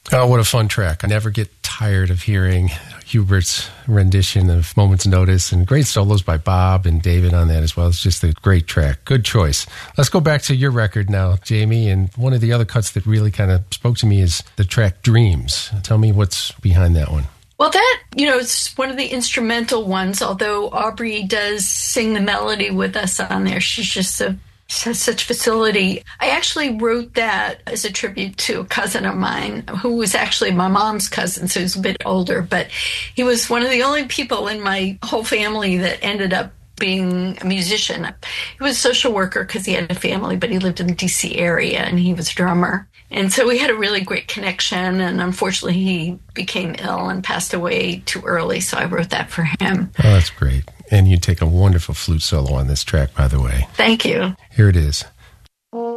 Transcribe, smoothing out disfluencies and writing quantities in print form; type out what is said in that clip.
Oh, what a fun track. I never get tired of hearing Hubert's rendition of Moment's Notice, and great solos by Bob and David on that as well. It's just a great track. Good choice. Let's go back to your record now, Jamie, and one of the other cuts that really kind of spoke to me is the track Dreams. Tell me what's behind that one. Well, that, it's one of the instrumental ones, although Aubrey does sing the melody with us on there. She's just has such facility. I actually wrote that as a tribute to a cousin of mine who was actually my mom's cousin, so he was a bit older, but he was one of the only people in my whole family that ended up being a musician. He was a social worker because he had a family, but he lived in the D.C. area, and he was a drummer. And so we had a really great connection, and unfortunately he became ill and passed away too early, so I wrote that for him. Oh, that's great. And you take a wonderful flute solo on this track, by the way. Thank you. Here it is.